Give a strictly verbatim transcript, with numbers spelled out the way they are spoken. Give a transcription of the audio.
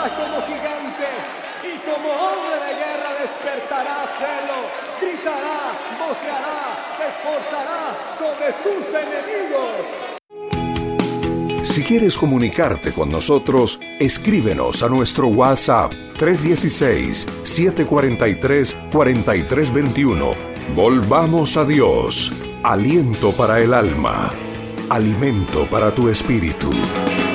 Levantará como gigante y como hombre de guerra despertará celo, gritará, voceará, se esforzará sobre sus enemigos. Si quieres comunicarte con nosotros, escríbenos a nuestro WhatsApp tres uno seis, siete cuatro tres, cuatro tres dos uno. Volvamos a Dios, aliento para el alma, alimento para tu espíritu.